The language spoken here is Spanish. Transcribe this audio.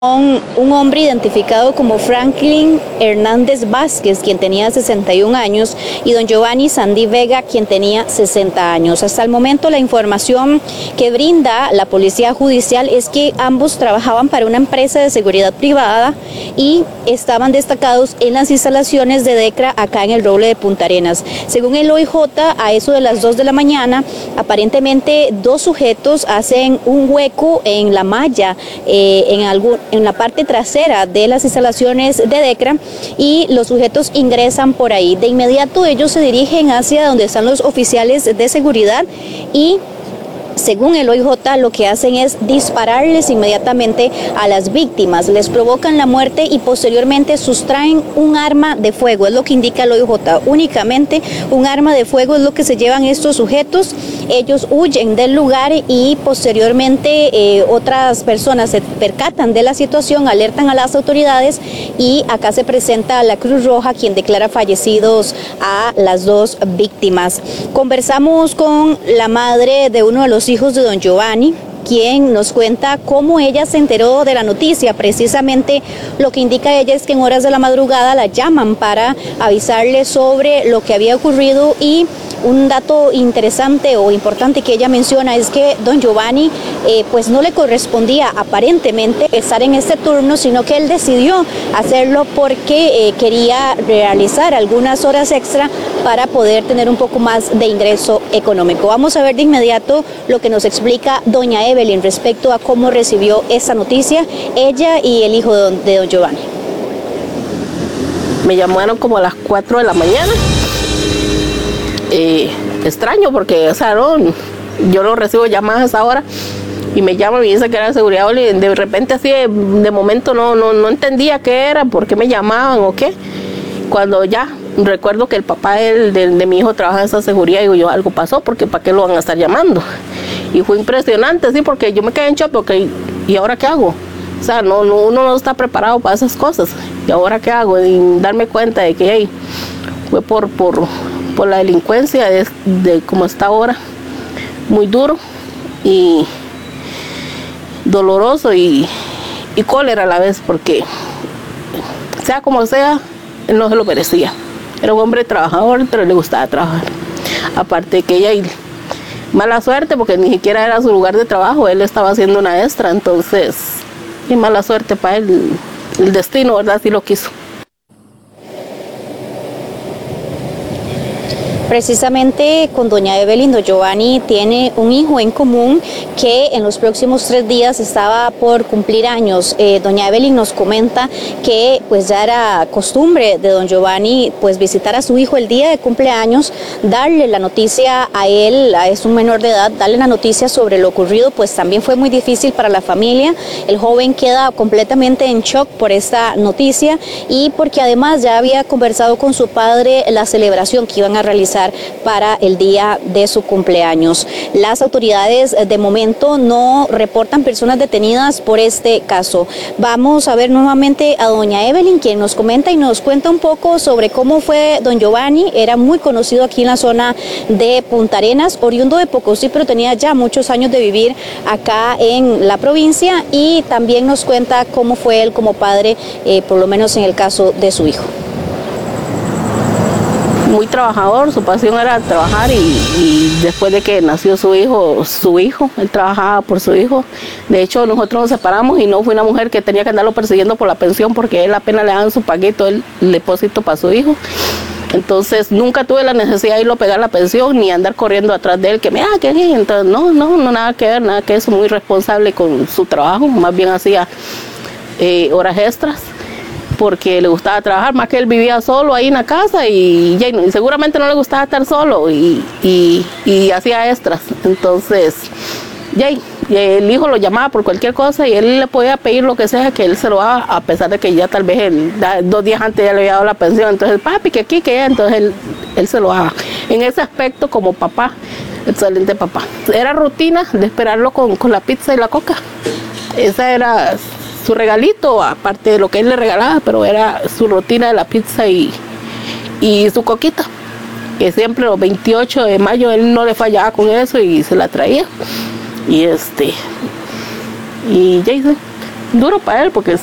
Un hombre identificado como Franklin Hernández Vázquez, quien tenía 61 años, y don Giovanni Sandí Vega, quien tenía 60 años. Hasta el momento, la información que brinda la Policía Judicial es que ambos trabajaban para una empresa de seguridad privada y estaban destacados en las instalaciones de DECRA acá en el Roble de Punta Arenas. Según el OIJ, a eso de las 2 de la mañana, aparentemente dos sujetos hacen un hueco en la malla, en la parte trasera de las instalaciones de DECRA, y los sujetos ingresan por ahí. De inmediato ellos se dirigen hacia donde están los oficiales de seguridad y, según el OIJ, lo que hacen es dispararles inmediatamente a las víctimas, les provocan la muerte y posteriormente sustraen un arma de fuego, es lo que indica el OIJ. Únicamente un arma de fuego es lo que se llevan estos sujetos. Ellos huyen del lugar y posteriormente otras personas se percatan de la situación, alertan a las autoridades y acá se presenta la Cruz Roja, quien declara fallecidos a las dos víctimas. Conversamos con la madre de uno de los hijos de don Giovanni, quien nos cuenta cómo ella se enteró de la noticia. Precisamente lo que indica ella es que en horas de la madrugada la llaman para avisarle sobre lo que había ocurrido, y un dato interesante o importante que ella menciona es que don Giovanni pues no le correspondía aparentemente estar en este turno, sino que él decidió hacerlo porque quería realizar algunas horas extra para poder tener un poco más de ingreso económico. Vamos a ver de inmediato lo que nos explica doña Evelyn respecto a cómo recibió esa noticia ella y el hijo de don Giovanni. Me llamaron como a las 4 de la mañana. Extraño porque, o sea, no, yo no recibo llamadas ahora y me llaman y dicen que era de seguridad. De repente así de momento no entendía qué era, por qué me llamaban o qué. Cuando ya recuerdo que el papá de mi hijo trabaja en esa seguridad, y digo yo, algo pasó, porque ¿para qué lo van a estar llamando? Y fue impresionante, sí, porque yo me quedé en shock, porque ¿y ahora qué hago? O sea, uno no está preparado para esas cosas. ¿Y ahora qué hago? Y darme cuenta de que hey, fue por la delincuencia de cómo está ahora, muy duro y doloroso y cólera a la vez, porque sea como sea, él no se lo merecía. Era un hombre trabajador, pero le gustaba trabajar. Aparte que ella, mala suerte, porque ni siquiera era su lugar de trabajo, él estaba haciendo una extra, entonces, y mala suerte para él, el destino, ¿verdad? Sí lo quiso. Precisamente con doña Evelyn, don Giovanni tiene un hijo en común que en los próximos 3 días estaba por cumplir años. Doña Evelyn nos comenta que pues ya era costumbre de don Giovanni pues visitar a su hijo el día de cumpleaños, darle la noticia a él, es un menor de edad, darle la noticia sobre lo ocurrido. Pues también fue muy difícil para la familia. El joven queda completamente en shock por esta noticia y porque además ya había conversado con su padre la celebración que iban a realizar para el día de su cumpleaños. Las autoridades de momento no reportan personas detenidas por este caso. Vamos a ver nuevamente a doña Evelyn, quien nos comenta y nos cuenta un poco sobre cómo fue don Giovanni. Era muy conocido aquí en la zona de Punta Arenas, oriundo de Pocosí, pero tenía ya muchos años de vivir acá en la provincia, y también nos cuenta cómo fue él como padre, por lo menos en el caso de su hijo. Muy trabajador, su pasión era trabajar, y después de que nació su hijo, él trabajaba por su hijo. De hecho, nosotros nos separamos y no fue una mujer que tenía que andarlo persiguiendo por la pensión, porque él apenas le daban su paguito, el depósito para su hijo. Entonces nunca tuve la necesidad de irlo a pegar la pensión ni andar corriendo atrás de él, que me que entonces no, nada que ver, nada que eso, muy responsable con su trabajo, más bien hacía horas extras, porque le gustaba trabajar, más que él vivía solo ahí en la casa y seguramente no le gustaba estar solo y hacía extras. Entonces, el hijo lo llamaba por cualquier cosa y él le podía pedir lo que sea, que él se lo haga, a pesar de que ya tal vez 2 días antes ya le había dado la pensión. Entonces, papi, que aquí, que allá, entonces él se lo haga. En ese aspecto, como papá, excelente papá. Era rutina de esperarlo con la pizza y la coca. Esa era su regalito, aparte de lo que él le regalaba, pero era su rutina de la pizza y su coquita, que siempre los 28 de mayo él no le fallaba con eso y se la traía. Y Jason, duro para él porque